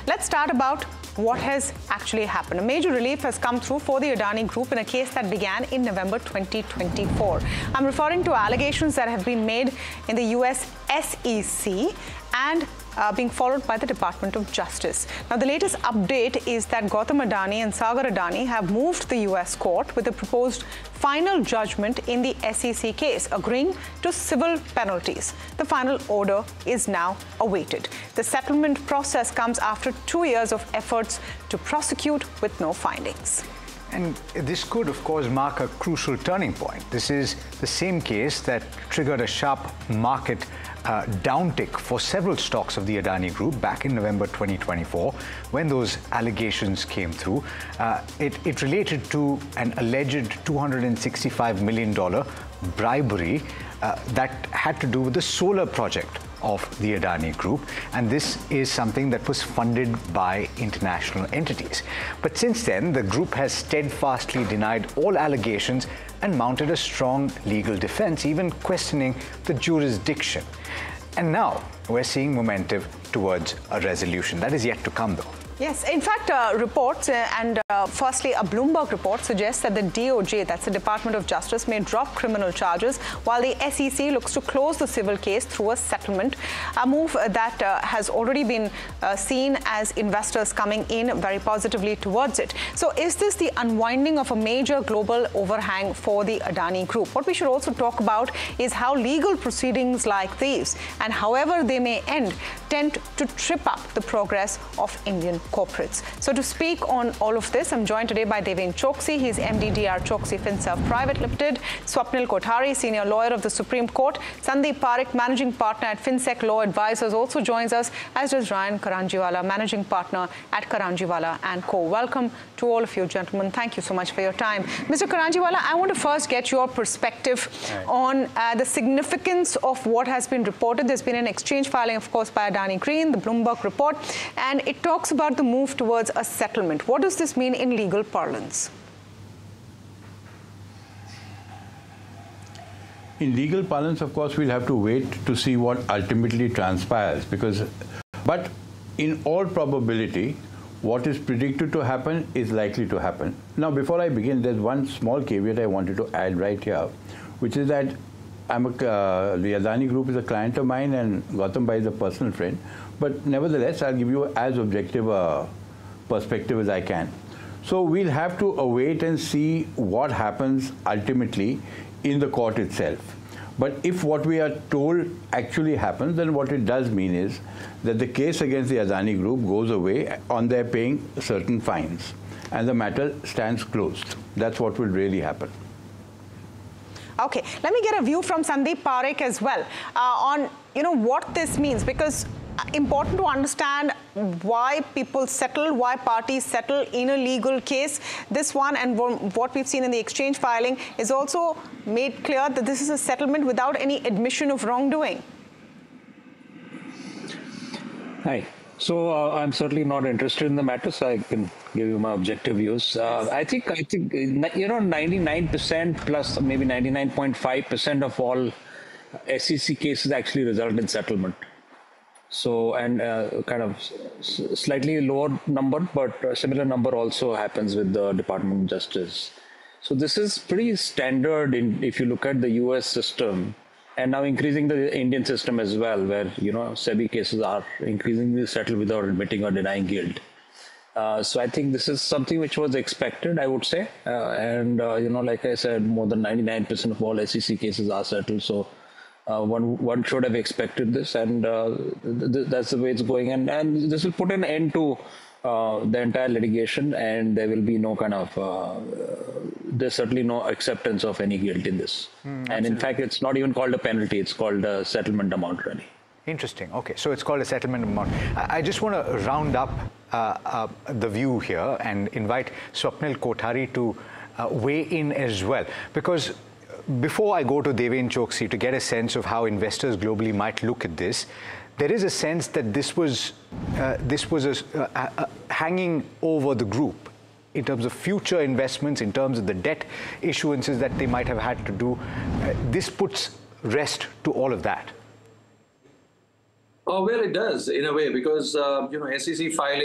Let's start about what has actually happened. A major relief has come through for the Adani Group in a case that began in November 2024. I'm referring to allegations that have been made in the US SEC and being followed by the Department of Justice. Now, the latest update is that Gautam Adani and Sagar Adani have moved to the US court with a proposed final judgment in the SEC case, agreeing to civil penalties. The final order is now awaited. The settlement process comes after 2 years of efforts to prosecute with no findings. And this could, of course, mark a crucial turning point. This is the same case that triggered a sharp market downtick for several stocks of the Adani Group back in November 2024 when those allegations came through. It related to an alleged $265 million bribery that had to do with the solar project of the Adani Group, and this is something that was funded by international entities. But since then, the group has steadfastly denied all allegations and mounted a strong legal defense, even questioning the jurisdiction. And now we're seeing momentum towards a resolution. That is yet to come, though. Yes, in fact, reports firstly, a Bloomberg report suggests that the DOJ, that's the Department of Justice, may drop criminal charges while the SEC looks to close the civil case through a settlement, a move that has already been seen as investors coming in very positively towards it. So is this the unwinding of a major global overhang for the Adani Group? What we should also talk about is how legal proceedings like these, and however they may end, tend to trip up the progress of Indian corporates. So to speak on all of this, I'm joined today by Deven Choksi. He's MD DR Choksi FinServe Private Limited. Swapnil Kothari, Senior Lawyer of the Supreme Court. Sandeep Parekh, Managing Partner at FinSec Law Advisors, also joins us, as does Ryan Karanjiwala, Managing Partner at Karanjiwala & Co. Welcome to all of you, gentlemen. Thank you so much for your time. Mr. Karanjiwala, I want to first get your perspective on the significance of what has been reported. There's been an exchange filing, of course, by Adani Green, the Bloomberg report, and it talks about the move towards a settlement. What does this mean in legal parlance? In legal parlance, of course, we'll have to wait to see what ultimately transpires. But in all probability, what is predicted to happen is likely to happen. Now, before I begin, there's one small caveat I wanted to add right here, which is that the Adani Group is a client of mine and Gautam Bhai is a personal friend. But nevertheless, I'll give you as objective a perspective as I can. So we'll have to await and see what happens ultimately in the court itself. But if what we are told actually happens, then what it does mean is that the case against the Adani Group goes away on their paying certain fines, and the matter stands closed. That's what will really happen. Okay, let me get a view from Sandeep Parekh as well on what this means, because important to understand why people settle, why parties settle in a legal case. This one and what we've seen in the exchange filing is also made clear that this is a settlement without any admission of wrongdoing. Hi. So I'm certainly not interested in the matter, so I can give you my objective views. I think 99% plus maybe 99.5% of all SEC cases actually result in settlement. So, and kind of slightly lower number, but a similar number also happens with the Department of Justice. So this is pretty standard if you look at the US system, and now increasing the Indian system as well, where, SEBI cases are increasingly settled without admitting or denying guilt. So I think this is something which was expected, I would say. Like I said, more than 99% of all SEC cases are settled. So one should have expected this, and that's the way it's going. And this will put an end to the entire litigation, and there will be no kind of, there's certainly no acceptance of any guilt in this. And in fact, it's not even called a penalty, it's called a settlement amount, really. Interesting. Okay, so it's called a settlement amount. I just want to round up the view here and invite Swapnil Kothari to weigh in as well, because before I go to Deven Choksi to get a sense of how investors globally might look at this, there is a sense that this was hanging over the group in terms of future investments, in terms of the debt issuances that they might have had to do. This puts rest to all of that. Well, it does in a way, because SEC filing